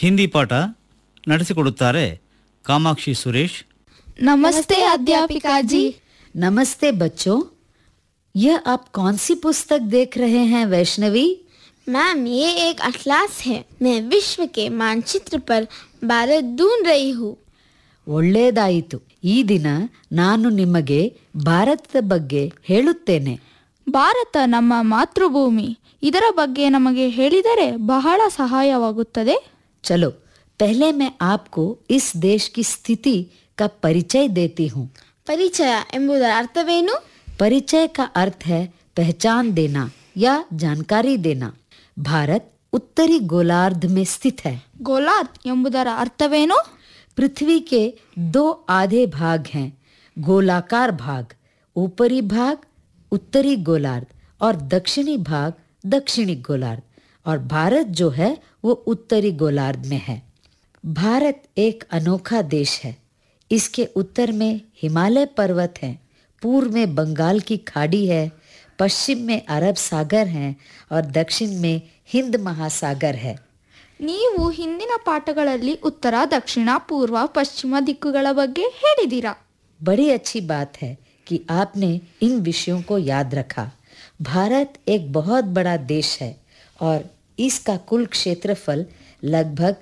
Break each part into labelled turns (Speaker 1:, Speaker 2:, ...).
Speaker 1: ಹಿಂದಿ ಪಾಠ ನಡೆಸಿಕೊಡುತ್ತಾರೆ ಕಾಮಾಕ್ಷಿ ಸುರೇಶ್.
Speaker 2: नमस्ते अध्यापिका जी।
Speaker 3: नमस्ते बच्चों, यह आप कौन सी पुस्तक देख रहे हैं वैष्णवी?
Speaker 2: मैम, ये एक अटलास है। मैं विश्व के मानचित्र पर भारत ढूंढ रही हूँ।
Speaker 3: ಒಳ್ಳೆಯದಾಯಿತು. ಈ ದಿನ ನಾನು ನಿಮಗೆ ಭಾರತದ ಬಗ್ಗೆ ಹೇಳುತ್ತೇನೆ.
Speaker 4: ಭಾರತ ನಮ್ಮ ಮಾತೃಭೂಮಿ. ಇದರ ಬಗ್ಗೆ ನಮಗೆ ಹೇಳಿದರೆ ಬಹಳ ಸಹಾಯವಾಗುತ್ತದೆ.
Speaker 3: चलो पहले मैं आपको इस देश की स्थिति का परिचय देती हूँ.
Speaker 2: ಪರಿಚಯ ಎಂಬುದರ ಅರ್ಥವೇನು?
Speaker 3: परिचय का अर्थ है पहचान देना या जानकारी देना. भारत उत्तरी गोलार्ध में स्थित है.
Speaker 4: ಗೋಲಾರ್ಧ್ ಎಂಬುದರ ಅರ್ಥವೇನು?
Speaker 3: पृथ्वी के दो आधे भाग हैं. गोलाकार भाग ऊपरी भाग उत्तरी गोलार्ध और दक्षिणी भाग दक्षिणी गोलार्ध, और भारत जो है वो उत्तरी गोलार्ध में है. भारत एक अनोखा देश है. इसके उत्तर में हिमालय पर्वत हैं, पूर्व में बंगाल की खाड़ी है, पश्चिम में अरब सागर है और दक्षिण में हिंद महासागर है.
Speaker 4: ನೀವು ಹಿಂದಿನ ಪಾಠಗಳಲ್ಲಿ ಉತ್ತರ, ದಕ್ಷಿಣ, ಪೂರ್ವ, ಪಶ್ಚಿಮ ದಿಕ್ಕುಗಳ ಬಗ್ಗೆ ಹೇಳಿದ್ದೀರಾ.
Speaker 3: बड़ी अच्छी बात है कि आपने इन विषयों को याद रखा. भारत एक बहुत बड़ा देश है और इसका कुल क्षेत्रफल लगभग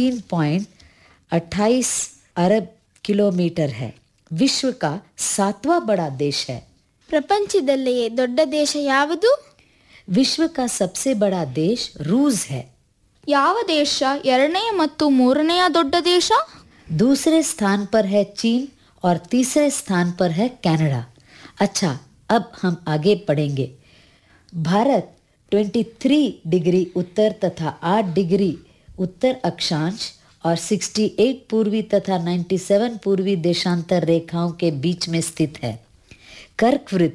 Speaker 3: 3.28 अरब किलोमीटर है. विश्व का 7वां बड़ा देश है.
Speaker 2: ಪ್ರಪಂಚದಲ್ಲಿಯೇ ದೊಡ್ಡ ದೇಶ ಯಾವುದು?
Speaker 3: विश्व का सबसे बड़ा देश रूस है.
Speaker 4: ಯಾವ ದೇಶ ಎರಡನೆಯ ಮತ್ತು ಮೂರನೆಯ ದೊಡ್ಡ ದೇಶ?
Speaker 3: दूसरे स्थान पर है चीन और तीसरे स्थान पर है कनाडा. अच्छा, अब हम आगे पढ़ेंगे. भारत 23 डिग्री उत्तर तथा 8 डिग्री उत्तर अक्षांश और 68 पूर्वी तथा 97 पूर्वी देशांतर रेखाओं के बीच में स्थित है. कर्कवृत्त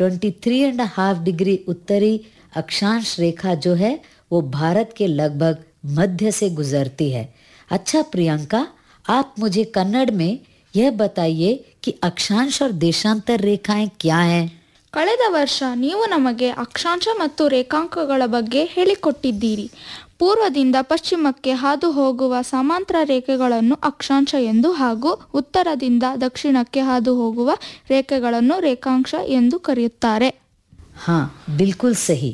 Speaker 3: 23.5 डिग्री उत्तरी अक्षांश रेखा जो है वो भारत के लगभग मध्य से गुजरती है. अच्छा प्रियंका, आप मुझे कन्नड़ में यह बताइए कि अक्षांश और देशांतर रेखाएं क्या हैं?
Speaker 4: ಕಳೆದ ವರ್ಷ ನೀವು ನಮಗೆ ಅಕ್ಷಾಂಶ ಮತ್ತು ರೇಖಾಂಕಗಳ ಬಗ್ಗೆ ಹೇಳಿಕೊಟ್ಟಿದ್ದೀರಿ. ಪೂರ್ವದಿಂದ ಪಶ್ಚಿಮಕ್ಕೆ ಹಾದು ಹೋಗುವ ಸಮಾಂತರ ರೇಖೆಗಳನ್ನು ಅಕ್ಷಾಂಶ ಎಂದು ಹಾಗೂ ಉತ್ತರದಿಂದ ದಕ್ಷಿಣಕ್ಕೆ ಹಾದು ಹೋಗುವ ರೇಖೆಗಳನ್ನು ರೇಖಾಂಶ ಎಂದು ಕರೆಯುತ್ತಾರೆ.
Speaker 3: हाँ, बिल्कुल सही.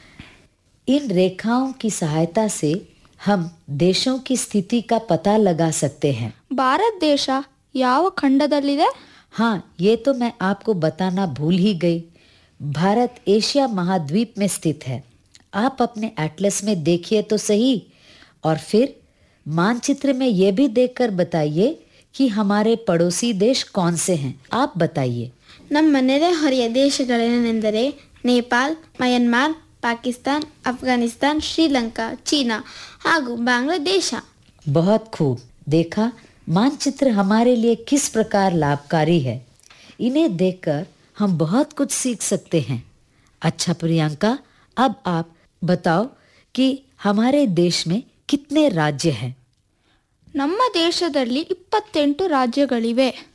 Speaker 3: इन रेखाओं की सहायता से हम देशों की स्थिति का पता लगा सकते हैं.
Speaker 4: ಭಾರತ ದೇಶ ಯಾವ ಖಂಡದಲ್ಲಿದೆ?
Speaker 3: हाँ, ये तो मैं आपको बताना भूल ही गई. भारत एशिया महाद्वीप में स्थित है. आप अपने एटलस में देखिए तो सही, और फिर मानचित्र में ये भी देखकर बताइए कि हमारे पड़ोसी देश कौन से हैं. आप बताइए.
Speaker 2: ನಮ್ಮ ನೆರೆಹೊರೆಯ ದೇಶಗಳೇನೆಂದರೆ ನೇಪಾಲ್, ಮಯನ್ಮಾರ್, ಪಾಕಿಸ್ತಾನ್, ಅಫ್ಘಾನಿಸ್ತಾನ್, ಶ್ರೀಲಂಕಾ, ಚೀನಾ ಹಾಗೂ ಬಾಂಗ್ಲಾದೇಶ.
Speaker 3: बहुत खूब. देखा, मानचित्र हमारे लिए किस प्रकार लाभकारी है. इन्हें देखकर हम बहुत कुछ सीख सकते हैं. अच्छा प्रियंका, अब आप बताओ कि हमारे देश में कितने राज्य हैं?
Speaker 4: ನಮ್ಮ ದೇಶದಲ್ಲಿ 28 ರಾಜ್ಯಗಳಿವೆ.